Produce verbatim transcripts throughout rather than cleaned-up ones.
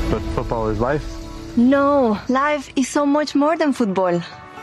But football is life? No, life is so much more than football.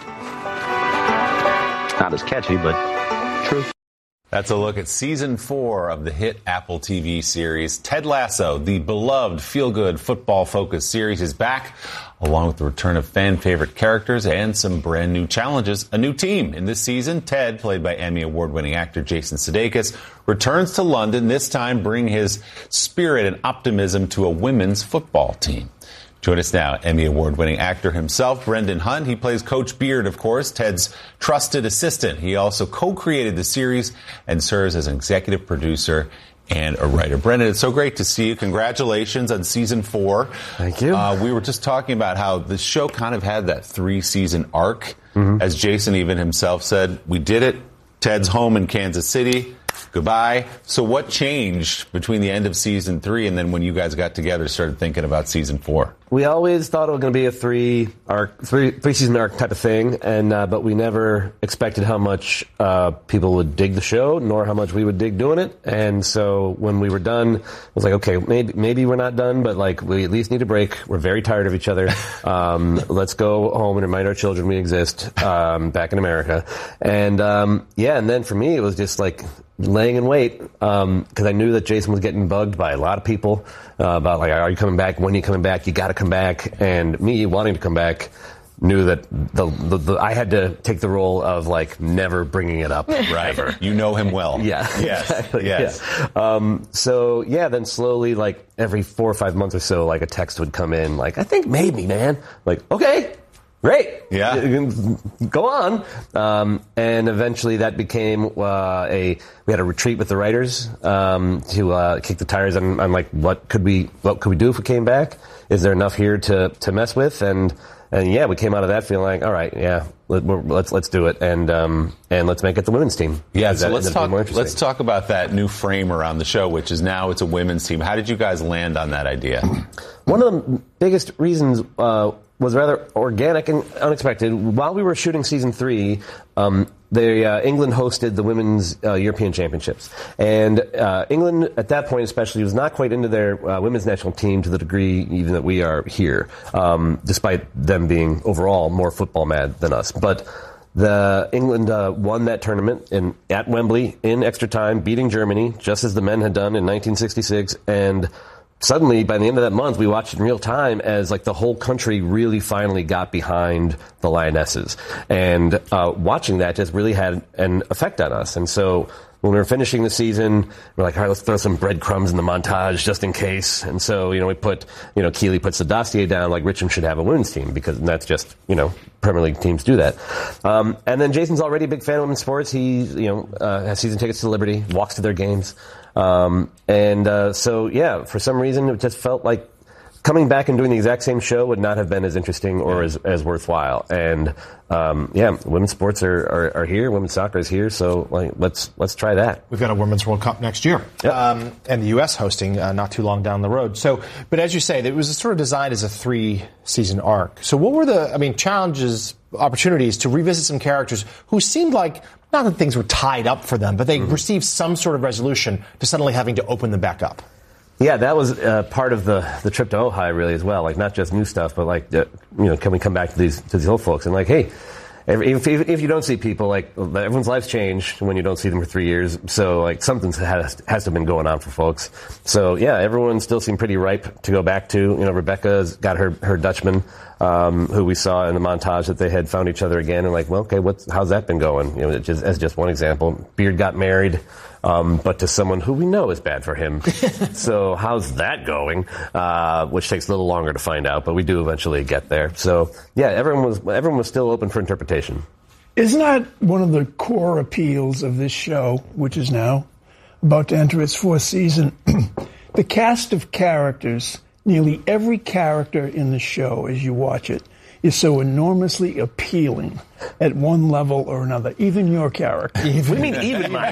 Not as catchy, but true. That's a look at season four of the hit Apple T V series. Ted Lasso, the beloved feel-good football-focused series, is back, along with the return of fan-favorite characters and some brand-new challenges. A new team in this season. Ted, played by Emmy Award-winning actor Jason Sudeikis, returns to London, this time bringing his spirit and optimism to a women's football team. Join us now, Emmy Award-winning actor himself, Brendan Hunt. He plays Coach Beard, of course, Ted's trusted assistant. He also co-created the series and serves as an executive producer and a writer. Brendan, it's so great to see you. Congratulations on season four. Thank you. Uh, we were just talking about how the show kind of had that three-season arc. Mm-hmm. As Jason even himself said, we did it. Ted's home in Kansas City. Goodbye. So what changed between the end of season three and then when you guys got together, started thinking about season four? We always thought it was going to be a three arc, three three season arc type of thing, and uh, but we never expected how much uh, people would dig the show, nor how much we would dig doing it. And so when we were done, it was like, okay, maybe maybe we're not done, but like we at least need a break. We're very tired of each other. Um, let's go home and remind our children we exist um, back in America. And um, yeah, and then for me, it was just like laying in wait because um, I knew that Jason was getting bugged by a lot of people uh, about like, are you coming back? When are you coming back? You got to come back. And me wanting to come back knew that the, the, the I had to take the role of like never bringing it up. Right. Ever. You know him well. Yeah. Yes. Exactly. Yes. Yeah. Um, so yeah, then slowly, like every four or five months or so, like a text would come in, like, I think maybe, man. Like, okay. Great. Yeah. Go on. Um, and eventually that became uh, a, we had a retreat with the writers um, to uh, kick the tires on, on like what could we, what could we do if we came back? Is there enough here to, to mess with? And, and yeah, we came out of that feeling like, all right, yeah, let, we're, let's, let's do it. And, um, and let's make it the women's team. Yeah. So let's talk, let's talk about that new frame around the show, which is now it's a women's team. How did you guys land on that idea? One of the biggest reasons, uh, was rather organic and unexpected. While we were shooting season three, um, they, uh, England hosted the Women's uh, European Championships. And uh, England, at that point especially, was not quite into their uh, women's national team to the degree even that we are here, um, despite them being overall more football mad than us. But the England uh, won that tournament in, at Wembley in extra time, beating Germany, just as the men had done in nineteen sixty-six. And suddenly, by the end of that month, we watched in real time as like the whole country really finally got behind the Lionesses. And uh, watching that just really had an effect on us. And so when we were finishing the season, we're like, all right, let's throw some breadcrumbs in the montage just in case. And so, you know, we put, you know, Keeley puts the dossier down like Richmond should have a women's team because that's just, you know, Premier League teams do that. Um, and then Jason's already a big fan of women's sports. He, you know, uh, has season tickets to Liberty, walks to their games. Um, and, uh, so yeah, for some reason it just felt like coming back and doing the exact same show would not have been as interesting or as, as worthwhile. And, um, yeah, women's sports are, are, are here. Women's soccer is here. So like, let's, let's try that. We've got a Women's World Cup next year. Yep. Um, and the U S hosting, uh, not too long down the road. So, but as you say, it was sort of designed as a three season arc. So what were the, I mean, challenges, opportunities to revisit some characters who seemed like, not that things were tied up for them, but they mm-hmm. received some sort of resolution to suddenly having to open them back up. Yeah, that was uh, part of the, the trip to Ojai really as well. Like not just new stuff, but like uh, you know, can we come back to these to these old folks and like, hey, if, if, if you don't see people, like everyone's life's changed when you don't see them for three years. So like something has has to have been going on for folks. So yeah, everyone still seemed pretty ripe to go back to. You know, Rebecca's got her her Dutchman, um, who we saw in the montage that they had found each other again, and like, well, okay, what's how's that been going? You know, just, as just one example, Beard got married. Um, but to someone who we know is bad for him. So how's that going? Uh, which takes a little longer to find out, but we do eventually get there. So yeah, everyone was everyone was still open for interpretation. Isn't that one of the core appeals of this show, which is now about to enter its fourth season? The cast of characters, nearly every character in the show as you watch it, is so enormously appealing at one level or another. Even your character. Even, we mean even my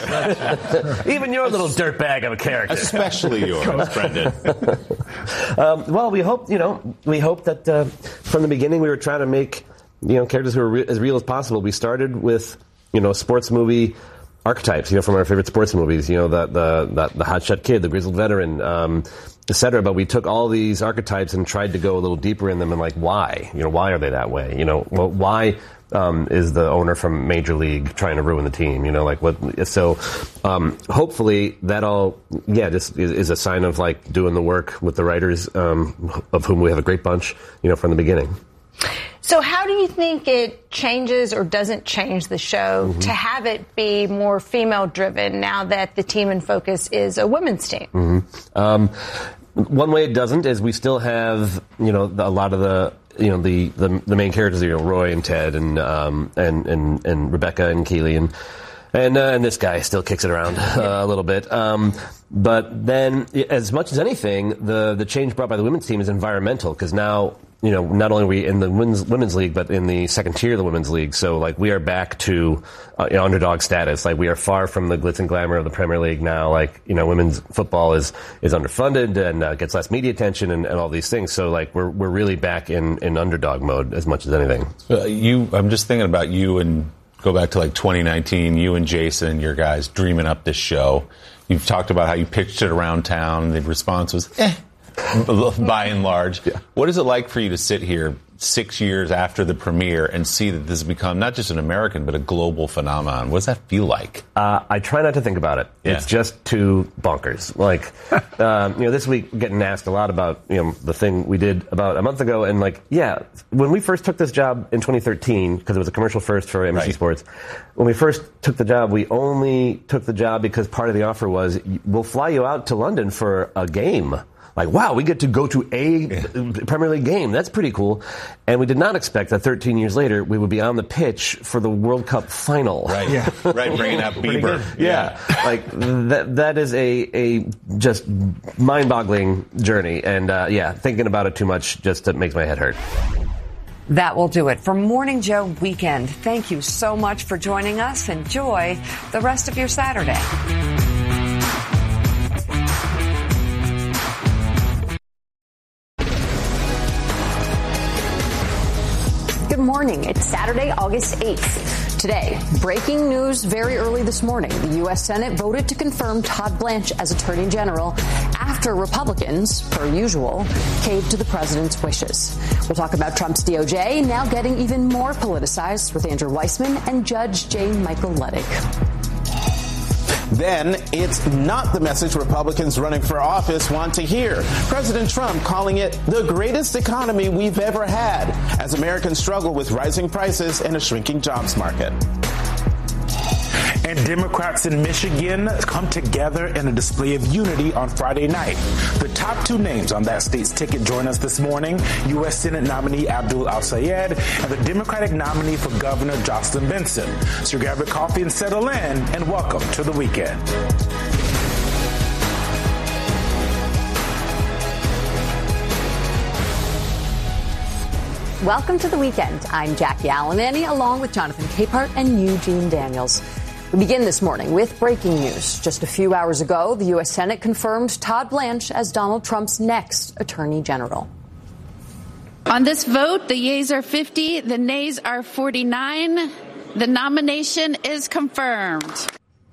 yes. Even your little dirtbag of a character. Especially yours, Brendan. um, well, we hope, you know, we hope that uh, from the beginning we were trying to make, you know, characters who were re- as real as possible. We started with, you know, a sports movie archetypes, you know, from our favorite sports movies, you know, the the the, the hotshot kid, the grizzled veteran, um, et cetera. But we took all these archetypes and tried to go a little deeper in them and like, why? You know, why are they that way? You know, well, why um, is the owner from Major League trying to ruin the team? You know, like what? So um, hopefully that all, yeah, this is, is a sign of like doing the work with the writers, um, of whom we have a great bunch, you know, from the beginning. So how do you think it changes or doesn't change the show mm-hmm. to have it be more female-driven now that the team in focus is a women's team? Mm-hmm. Um, one way it doesn't is we still have, you know, a lot of the, you know, the, the, the main characters, you know, Roy and Ted and um, and, and and Rebecca and Keely and and uh, and this guy still kicks it around uh, a little bit. Um, but then, as much as anything, the the change brought by the women's team is environmental, because now, you know, not only are we in the women's, women's league, but in the second tier of the women's league. So, like, we are back to uh, you know, underdog status. Like, we are far from the glitz and glamour of the Premier League now. Like, you know, women's football is is underfunded and uh, gets less media attention and, and all these things. So, like, we're we're really back in, in underdog mode as much as anything. Uh, you, I'm just thinking about you, and go back to like twenty nineteen. You and Jason, your guys, dreaming up this show. You've talked about how you pitched it around town. The response was, eh. By and large. Yeah. What is it like for you to sit here six years after the premiere and see that this has become not just an American, but a global phenomenon? What does that feel like? Uh, I try not to think about it. Yeah. It's just too bonkers. Like, um, you know, this week getting asked a lot about, you know, the thing we did about a month ago. And like, yeah, when we first took this job in twenty thirteen, because it was a commercial first for N B C right. Sports, when we first took the job, we only took the job because part of the offer was, we'll fly you out to London for a game. Like, wow, we get to go to a yeah. Premier League game. That's pretty cool. And we did not expect that thirteen years later we would be on the pitch for the World Cup final. Right, yeah. right, bringing up Bieber. Yeah. yeah, like that. That is a a just mind-boggling journey. And uh, yeah, thinking about it too much just makes my head hurt. That will do it for Morning Joe Weekend. Thank you so much for joining us. Enjoy the rest of your Saturday. Good morning. It's Saturday, August eighth. Today, breaking news very early this morning. The U S Senate voted to confirm Todd Blanche as Attorney General after Republicans, per usual, caved to the president's wishes. We'll talk about Trump's D O J now getting even more politicized with Andrew Weissman and Judge J. Michael Luttig. Then it's not the message Republicans running for office want to hear. President Trump calling it the greatest economy we've ever had as Americans struggle with rising prices and a shrinking jobs market. And Democrats in Michigan come together in a display of unity on Friday night. The top two names on that state's ticket join us this morning, U S Senate nominee Abdul Al-Sayed and the Democratic nominee for Governor Jocelyn Benson. So grab your coffee and settle in, and welcome to the weekend. Welcome to the weekend. I'm Jackie Alemany, along with Jonathan Capehart and Eugene Daniels. We begin this morning with breaking news. Just a few hours ago, the U S Senate confirmed Todd Blanche as Donald Trump's next Attorney General. On this vote, the yeas are fifty, the nays are forty-nine. The nomination is confirmed.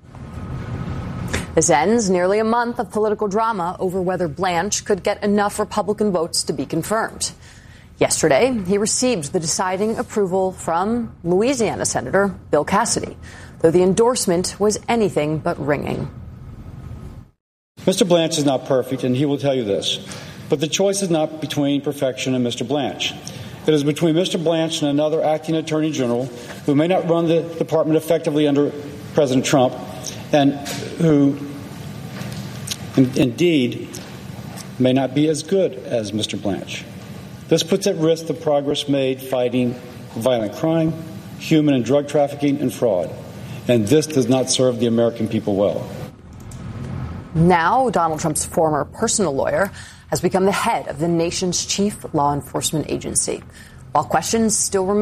This ends nearly a month of political drama over whether Blanche could get enough Republican votes to be confirmed. Yesterday, he received the deciding approval from Louisiana Senator Bill Cassidy, though the endorsement was anything but ringing. Mister Blanche is not perfect, and he will tell you this. But the choice is not between perfection and Mister Blanche. It is between Mister Blanche and another acting attorney general who may not run the department effectively under President Trump and who, in, indeed, may not be as good as Mister Blanche. This puts at risk the progress made fighting violent crime, human and drug trafficking, and fraud. And this does not serve the American people well. Now, Donald Trump's former personal lawyer has become the head of the nation's chief law enforcement agency. While questions still remain